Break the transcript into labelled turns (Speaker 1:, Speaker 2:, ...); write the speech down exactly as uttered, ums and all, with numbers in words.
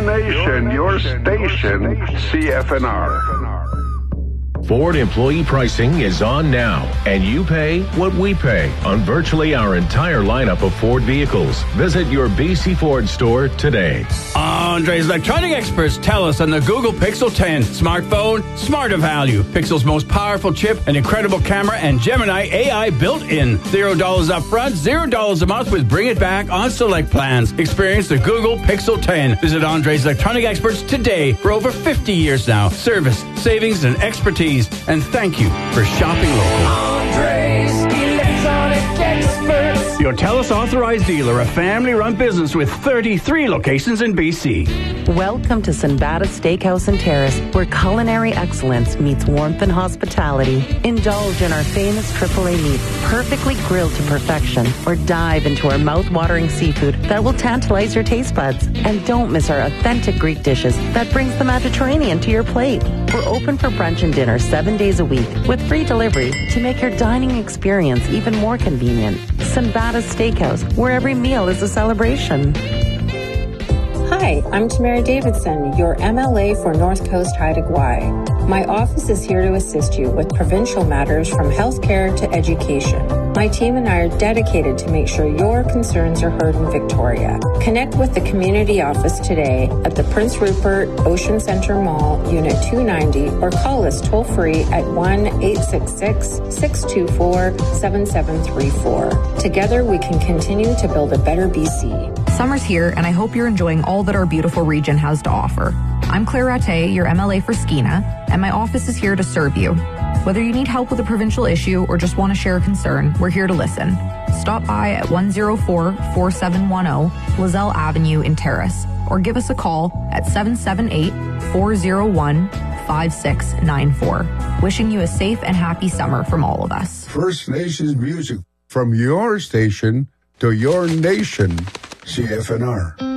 Speaker 1: nation, your station, C F N R.
Speaker 2: Ford employee pricing is on now, and you pay what we pay on virtually our entire lineup of Ford vehicles. Visit your B C Ford store today.
Speaker 3: Andre's Electronic Experts tell us on the Google Pixel ten. Smartphone, smarter value. Pixel's most powerful chip, an incredible camera, and Gemini A I built in. Zero dollars up front, zero dollars a month with Bring It Back on select plans. Experience the Google Pixel ten. Visit Andre's Electronic Experts today for over fifty years now. Service, savings, and expertise. And thank you for shopping local.
Speaker 4: Andre's Electronic Experts.
Speaker 3: Your TELUS authorized dealer, a family-run business with thirty-three locations in B C.
Speaker 5: Welcome to Sinbada Steakhouse and Terrace, where culinary excellence meets warmth and hospitality. Indulge in our famous triple A meats, perfectly grilled to perfection, or dive into our mouth-watering seafood that will tantalize your taste buds. And don't miss our authentic Greek dishes that brings the Mediterranean to your plate. We're open for brunch and dinner seven days a week with free delivery to make your dining experience even more convenient. Sinbada Steakhouse, where every meal is a celebration.
Speaker 6: Hi, I'm Tamara Davidson, your M L A for North Coast Haida Gwaii. My office is here to assist you with provincial matters from healthcare to education. My team and I are dedicated to make sure your concerns are heard in Victoria. Connect with the community office today at the Prince Rupert Ocean Centre Mall, Unit two ninety, or call us toll-free at one eight six six, six two four, seven seven three four. Together, we can continue to build a better B C.
Speaker 7: Summer's here, and I hope you're enjoying all that our beautiful region has to offer. I'm Claire Rattay, your M L A for Skeena, and my office is here to serve you. Whether you need help with a provincial issue or just want to share a concern, we're here to listen. Stop by at one oh four, four seven one oh Lozelle Avenue in Terrace, or give us a call at seven seven eight, four oh one, five six nine four. Wishing you a safe and happy summer from all of us.
Speaker 1: First Nations music from your station to your nation, C F N R.